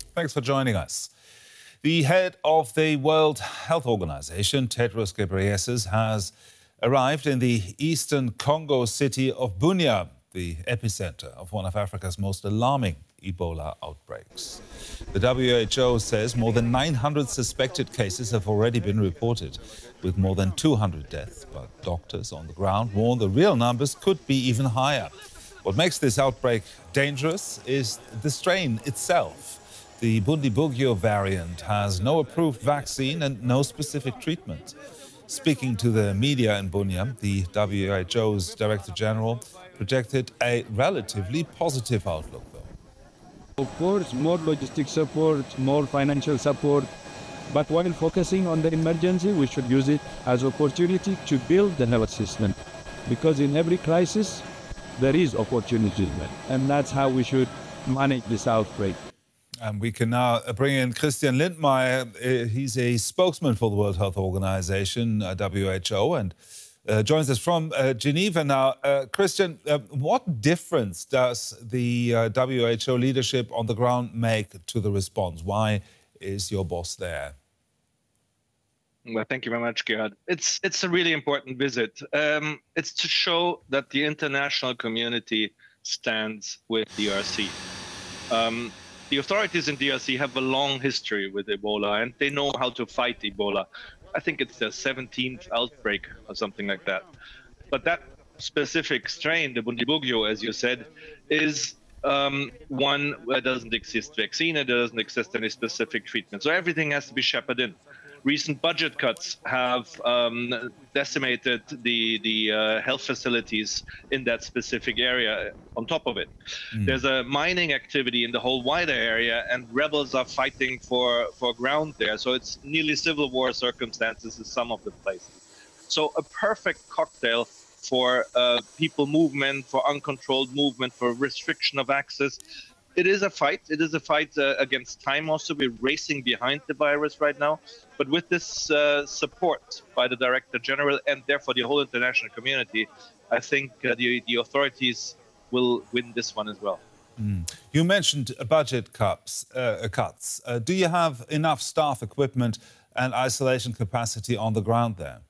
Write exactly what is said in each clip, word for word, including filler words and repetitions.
Thanks for joining us. The head of the World Health Organization, Tedros Ghebreyesus, has arrived in the eastern Congo city of Bunia, the epicenter of one of Africa's most alarming Ebola outbreaks. The W H O says more than nine hundred suspected cases have already been reported, with more than two hundred deaths. But doctors on the ground warn the real numbers could be even higher. What makes this outbreak dangerous is the strain itself. The Bundibugyo variant has no approved vaccine and no specific treatment. Speaking to the media in Bunia, the W H O's Director General projected a relatively positive outlook, though. Of course, more logistic support, more financial support, but while focusing on the emergency, we should use it as opportunity to build the health system. Because in every crisis, there is opportunity there, and that's how we should manage this outbreak. And we can now bring in Christian Lindmeier. He's a spokesman for the World Health Organization, uh, W H O, and uh, joins us from uh, Geneva now. Uh, Christian, uh, what difference does the uh, W H O leadership on the ground make to the response? Why is your boss there? Well, thank you very much, Gerhard. It's it's a really important visit. Um, it's to show that the international community stands with D R C. Um, The authorities in D R C have a long history with Ebola, and they know how to fight Ebola. I think it's their seventeenth outbreak or something like that. But that specific strain, the Bundibugyo, as you said, is um, one where there doesn't exist vaccine and there doesn't exist any specific treatment. So everything has to be shepherded in. Recent budget cuts have um, decimated the the uh, health facilities in that specific area. On top of it, mm. there's a mining activity in the whole wider area, and rebels are fighting for for ground there. So it's nearly civil war circumstances in some of the places. So a perfect cocktail for uh, people movement, for uncontrolled movement, for restriction of access. It is a fight. It is a fight uh, against time also. We're racing behind the virus right now. But with this uh, support by the Director General and therefore the whole international community, I think uh, the, the authorities will win this one as well. Mm. You mentioned budget cuts. Uh, cuts. Uh, do you have enough staff, equipment and isolation capacity on the ground there?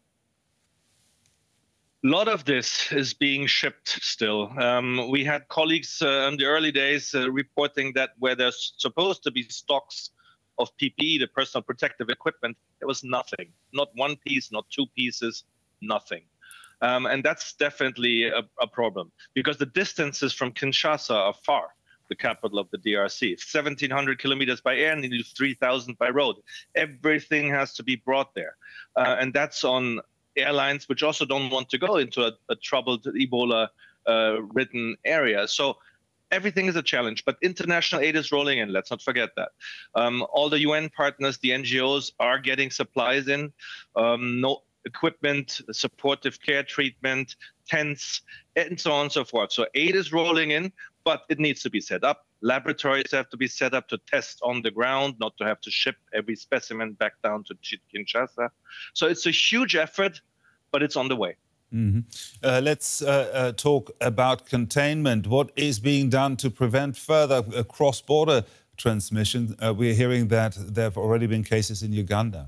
A lot of this is being shipped still. Um, we had colleagues uh, in the early days uh, reporting that where there's supposed to be stocks of P P E, the personal protective equipment, there was nothing. Not one piece, not two pieces, nothing. Um, and that's definitely a, a problem because the distances from Kinshasa are far, the capital of the D R C. seventeen hundred kilometers by air and three thousand by road. Everything has to be brought there. Uh, and that's on airlines which also don't want to go into a, a troubled Ebola-ridden uh, area. So everything is a challenge, but international aid is rolling in. Let's not forget that. Um, all the U N partners, the N G Os are getting supplies in, um, no equipment, supportive care treatment, tents, and so on and so forth. So aid is rolling in, but it needs to be set up. Laboratories have to be set up to test on the ground, not to have to ship every specimen back down to Kinshasa. So it's a huge effort, but it's on the way. Mm-hmm. uh, let's uh, uh, talk about containment. What is being done to prevent further uh, cross-border transmission? Uh, we're hearing that there have already been cases in Uganda.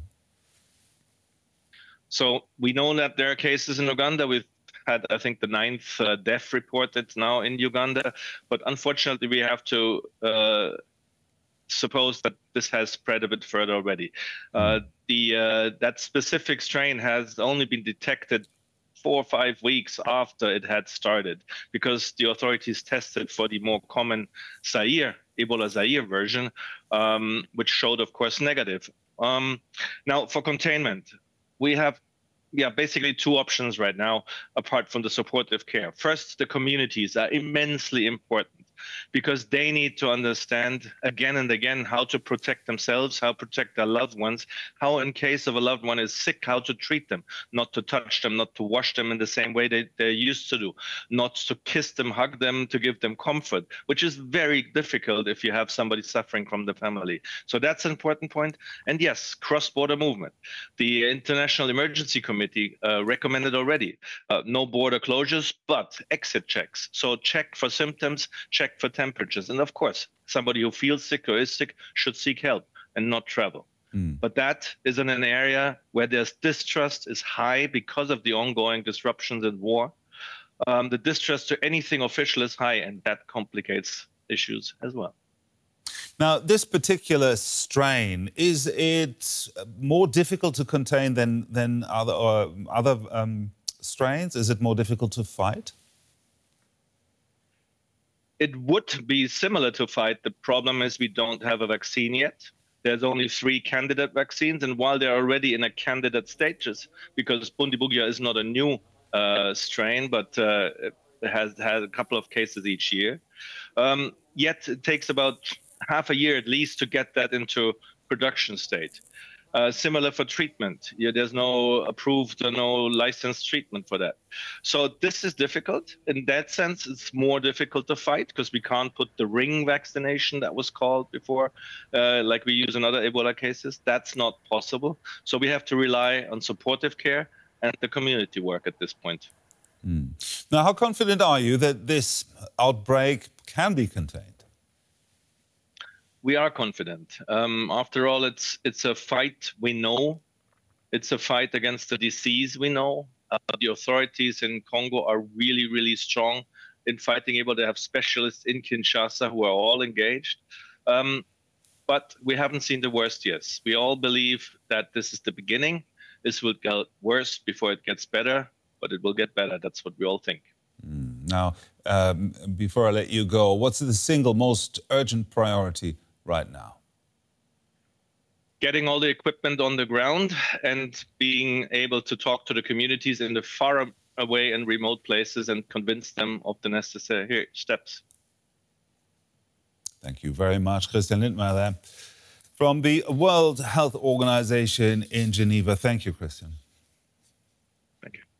So we know that there are cases in Uganda. We've had, I think, the ninth uh, death reported now in Uganda. But unfortunately, we have to uh, suppose that this has spread a bit further already. Uh, the uh, that specific strain has only been detected four or five weeks after it had started, because the authorities tested for the more common Zaire, Ebola Zaire version, um, which showed, of course, negative. Um, now, for containment, we have yeah, basically two options right now, apart from the supportive care. First, the communities are immensely important because they need to understand again and again how to protect themselves, how to protect their loved ones, how in case of a loved one is sick, how to treat them, not to touch them, not to wash them in the same way they, they used to do, not to kiss them, hug them, to give them comfort, which is very difficult if you have somebody suffering from the family. So that's an important point. And yes, cross-border movement. The International Emergency Committee uh, recommended already uh, no border closures, but exit checks. So check for symptoms, check check for temperatures. And of course, somebody who feels sick or is sick should seek help and not travel. Mm. But that is in an area where there's distrust is high because of the ongoing disruptions and war. Um, the distrust to anything official is high, and that complicates issues as well. Now, this particular strain, is it more difficult to contain than, than other, or other um, strains? Is it more difficult to fight? It would be similar to fight. The problem is we don't have a vaccine yet. There's only three candidate vaccines, and while they're already in a candidate status, because Bundibugyo is not a new uh, strain, but uh, it has had a couple of cases each year, um, yet it takes about half a year at least to get that into production state. Uh, similar for treatment. Yeah, there's no approved or no licensed treatment for that. So this is difficult. In that sense, it's more difficult to fight because we can't put the ring vaccination that was called before, uh, like we use in other Ebola cases. That's not possible. So we have to rely on supportive care and the community work at this point. Mm. Now, how confident are you that this outbreak can be contained? We are confident. Um, after all, it's it's a fight we know. It's a fight against the disease we know. Uh, the authorities in Congo are really, really strong in fighting Ebola. They have specialists in Kinshasa who are all engaged. Um, but we haven't seen the worst yet. We all believe that this is the beginning. This will get worse before it gets better, but it will get better. That's what we all think. Mm. Now, um, before I let you go, what's the single most urgent priority right now? Getting all the equipment on the ground and being able to talk to the communities in the far away and remote places and convince them of the necessary steps. Thank you very much, Christian Lindmeier there from the World Health Organization in Geneva. Thank you, Christian. Thank you.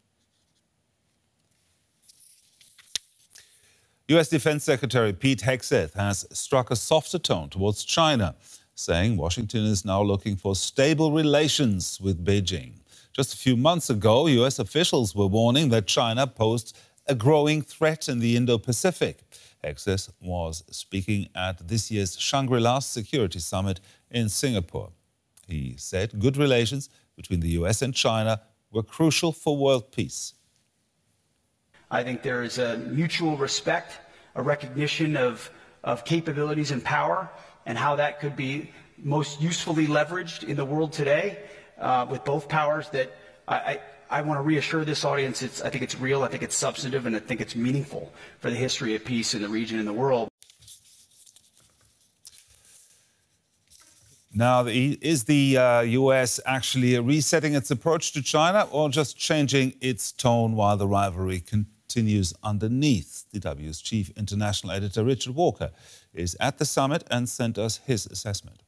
U S Defense Secretary Pete Hegseth has struck a softer tone towards China, saying Washington is now looking for stable relations with Beijing. Just a few months ago, U S officials were warning that China posed a growing threat in the Indo-Pacific. Hegseth was speaking at this year's Shangri-La Security Summit in Singapore. He said good relations between the U S and China were crucial for world peace. I think there is a mutual respect, a recognition of, of capabilities and power, and how that could be most usefully leveraged in the world today uh, with both powers. That I, I, I want to reassure this audience, it's, I think it's real, I think it's substantive, and I think it's meaningful for the history of peace in the region and the world. Now, is the uh, U S actually resetting its approach to China or just changing its tone while the rivalry continues underneath? D W's chief international editor Richard Walker is at the summit and sent us his assessment.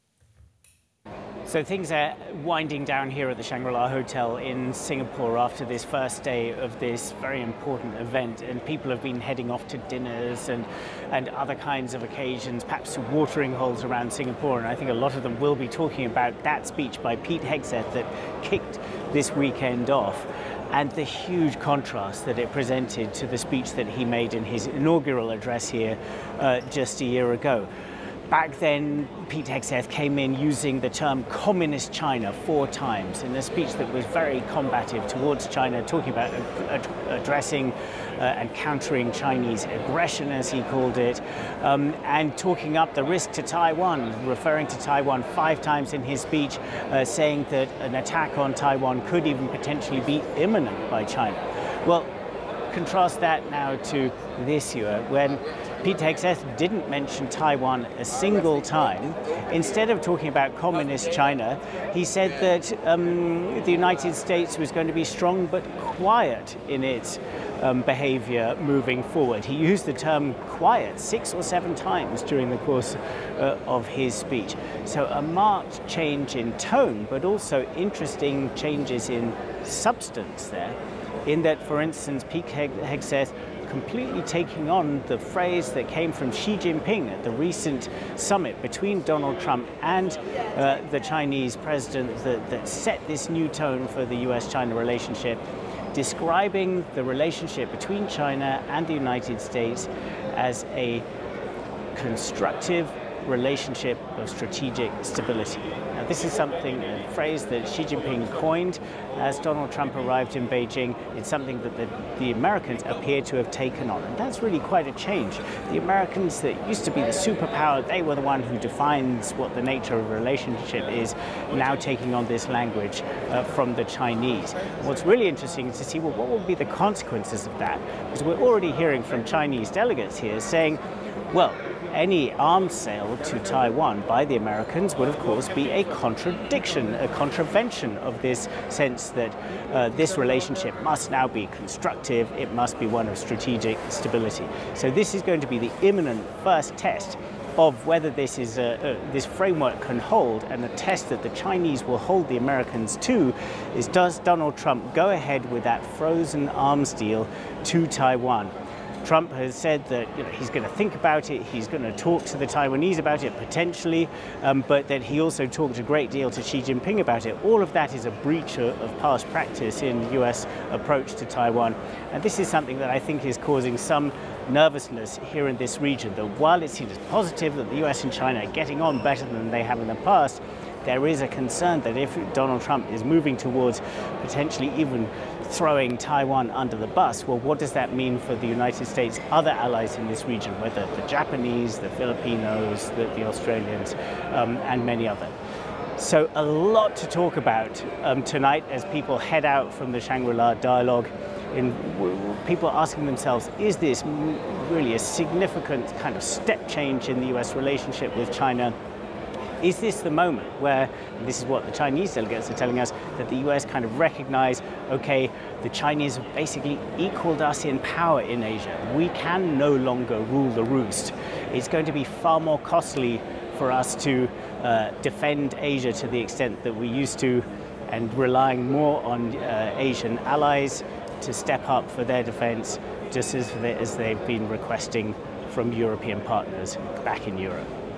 So things are winding down here at the Shangri-La Hotel in Singapore after this first day of this very important event, and people have been heading off to dinners and, and other kinds of occasions, perhaps to watering holes around Singapore, and I think a lot of them will be talking about that speech by Pete Hegseth that kicked this weekend off, and the huge contrast that it presented to the speech that he made in his inaugural address here uh, just a year ago. Back then, Pete Hegseth came in using the term communist China four times in a speech that was very combative towards China, talking about ad addressing uh, and countering Chinese aggression, as he called it, um, and talking up the risk to Taiwan, referring to Taiwan five times in his speech, uh, saying that an attack on Taiwan could even potentially be imminent by China. Well, contrast that now to this year, when Pete Hegseth didn't mention Taiwan a single time. Instead of talking about communist China, he said that um, the United States was going to be strong but quiet in its um, behavior moving forward. He used the term quiet six or seven times during the course uh, of his speech. So a marked change in tone, but also interesting changes in substance there, in that, for instance, Pete Hegseth completely taking on the phrase that came from Xi Jinping at the recent summit between Donald Trump and uh, the Chinese president that, that set this new tone for the U S China relationship, describing the relationship between China and the United States as a constructive relationship of strategic stability. Now, this is something, a phrase that Xi Jinping coined as Donald Trump arrived in Beijing. It's something that the, the Americans appear to have taken on, and that's really quite a change. The Americans that used to be the superpower, they were the one who defines what the nature of a relationship is, now taking on this language uh, from the Chinese. What's really interesting is to see, well, what will be the consequences of that? Because we're already hearing from Chinese delegates here saying, well, any arms sale to Taiwan by the Americans would, of course, be a contradiction, a contravention of this sense that uh, this relationship must now be constructive, it must be one of strategic stability. So this is going to be the imminent first test of whether this is a, uh, this framework can hold, and a test that the Chinese will hold the Americans to is, does Donald Trump go ahead with that frozen arms deal to Taiwan? Trump has said that, you know, he's going to think about it, he's going to talk to the Taiwanese about it potentially, um, but that he also talked a great deal to Xi Jinping about it. All of that is a breach of, of past practice in U S approach to Taiwan. And this is something that I think is causing some nervousness here in this region, that while it seems positive that the U S and China are getting on better than they have in the past, there is a concern that if Donald Trump is moving towards potentially even throwing Taiwan under the bus, well, what does that mean for the United States' other allies in this region, whether the Japanese, the Filipinos, the, the Australians, um, and many others? So a lot to talk about um, tonight as people head out from the Shangri-La dialogue. In people asking themselves, is this really a significant kind of step change in the U S relationship with China? Is this the moment where, and this is what the Chinese delegates are telling us, that the U S kind of recognize, okay, the Chinese have basically equaled us in power in Asia. We can no longer rule the roost. It's going to be far more costly for us to uh, defend Asia to the extent that we used to, and relying more on uh, Asian allies to step up for their defense, just as, they, as they've been requesting from European partners back in Europe.